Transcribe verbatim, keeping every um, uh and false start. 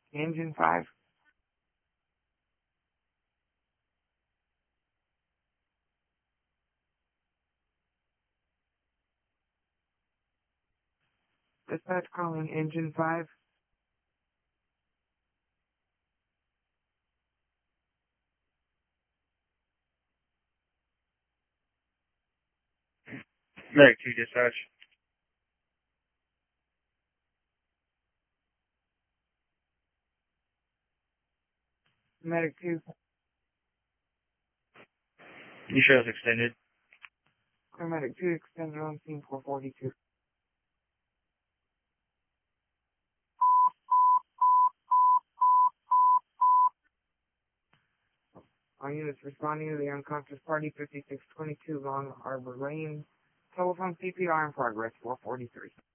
Engine five. Dispatch calling Engine five. Medic two dispatch. Medic two. You sure it's extended? Medic two extended on scene four forty-two. All units responding to the unconscious party, fifty-six twenty-two Long Harbor Lane. Telephone C P R in progress, four forty-three.